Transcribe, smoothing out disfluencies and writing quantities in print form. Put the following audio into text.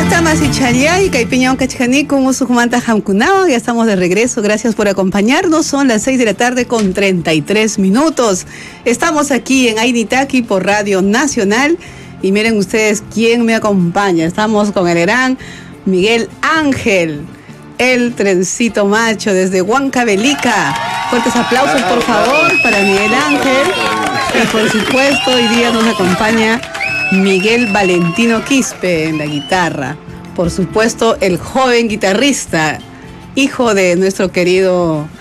Tamasichallay, Caipiñón Cachcaní, como Sujumanta Jamcunao, ya estamos de regreso, gracias por acompañarnos, son las 6 de la tarde con 33 minutos. Estamos aquí en Ainitaqui por Radio Nacional y miren ustedes quién me acompaña. Estamos con el gran Miguel Ángel, el trencito macho desde Huancavelica. Fuertes aplausos por favor para Miguel Ángel. Y por supuesto hoy día nos acompaña Miguel Valentino Quispe en la guitarra. Por supuesto, el joven guitarrista, hijo de nuestro querido